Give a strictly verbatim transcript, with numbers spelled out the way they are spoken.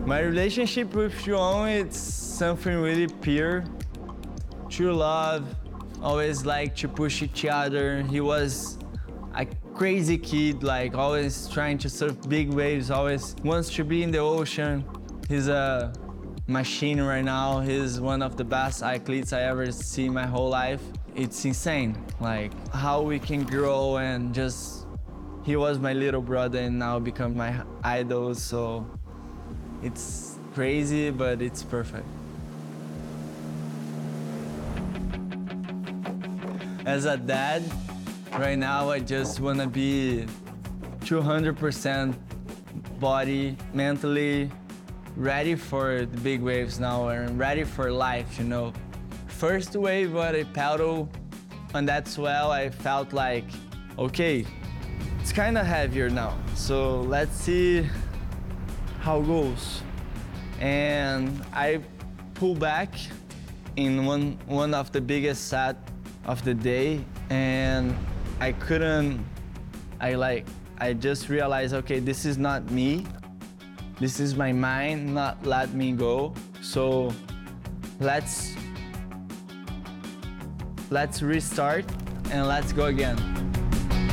My relationship with João, it's something really pure. True love, always like to push each other. He was a crazy kid, like always trying to surf big waves, always wants to be in the ocean. He's a machine right now. He's one of the best athletes I ever see my whole life. It's insane, like how we can grow and just, he was my little brother and now become my idol, so it's crazy, but it's perfect. As a dad, right now I just wanna be two hundred percent body, mentally ready for the big waves now and ready for life, you know. First wave when I paddle on that swell, I felt like, okay, it's kind of heavier now, so let's see how it goes. And I pull back in one, one of the biggest set of the day, and I couldn't, I like, I just realized, okay, this is not me. This is my mind not let me go. So let's, let's restart and let's go again.